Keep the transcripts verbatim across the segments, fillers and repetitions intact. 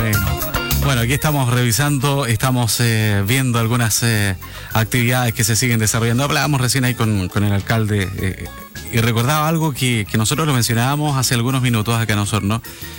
bueno. Bueno, aquí estamos revisando, estamos eh, viendo algunas eh, actividades que se siguen desarrollando. Hablábamos recién ahí con, con el alcalde eh, y recordaba algo que, que nosotros lo mencionábamos hace algunos minutos acá en Osorno,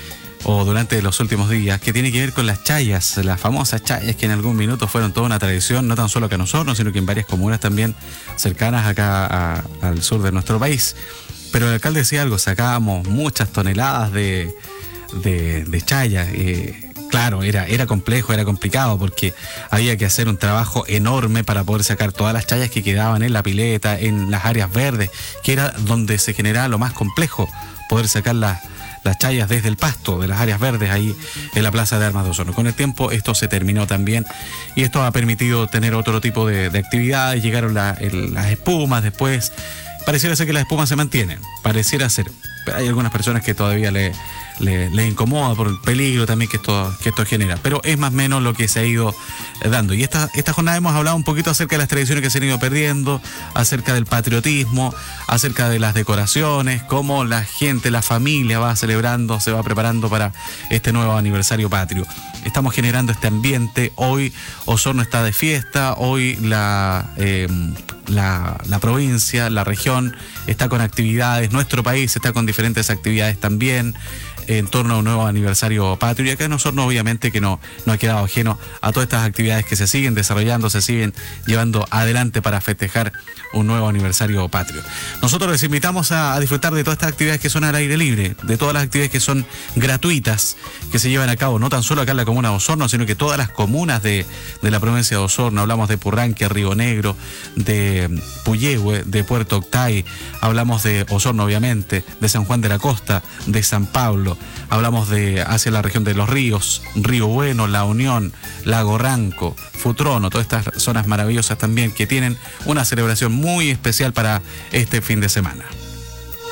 o durante los últimos días, que tiene que ver con las chayas, las famosas chayas que en algún minuto fueron toda una tradición, no tan solo acá en Osorno, sino que en varias comunas también cercanas acá a, al sur de nuestro país. Pero el alcalde decía algo, sacábamos muchas toneladas de, de, de chayas. Eh, claro, era, era complejo, era complicado, porque había que hacer un trabajo enorme para poder sacar todas las chayas que quedaban en la pileta, en las áreas verdes, que era donde se generaba lo más complejo, poder sacar las las chayas desde el pasto de las áreas verdes ahí en la Plaza de Armas de Osorno. Con el tiempo esto se terminó también y esto ha permitido tener otro tipo de, de actividades. Llegaron la, el, las espumas después. Pareciera ser que las espumas se mantienen, pareciera ser, pero hay algunas personas que todavía le, le, le incomoda por el peligro también que esto, que esto genera, pero es más o menos lo que se ha ido dando. Y esta, esta jornada hemos hablado un poquito acerca de las tradiciones que se han ido perdiendo, acerca del patriotismo, acerca de las decoraciones, cómo la gente, la familia va celebrando, se va preparando para este nuevo aniversario patrio. Estamos generando este ambiente. Hoy Osorno está de fiesta, hoy la, eh, la, la provincia, la región está con actividades, nuestro país está con diferentes actividades también en torno a un nuevo aniversario patrio, y acá en Osorno obviamente que no, no ha quedado ajeno a todas estas actividades que se siguen desarrollando, se siguen llevando adelante para festejar un nuevo aniversario patrio. Nosotros les invitamos a, a disfrutar de todas estas actividades que son al aire libre, de todas las actividades que son gratuitas, que se llevan a cabo no tan solo acá en la comuna de Osorno, sino que todas las comunas de, de la provincia de Osorno. Hablamos de Purranque, Río Negro, de Puyehue, de Puerto Octay, hablamos de Osorno obviamente, de San Juan de la Costa, de San Pablo, hablamos de hacia la región de Los Ríos, Río Bueno, La Unión, Lago Ranco, Futrono, todas estas zonas maravillosas también que tienen una celebración muy especial para este fin de semana.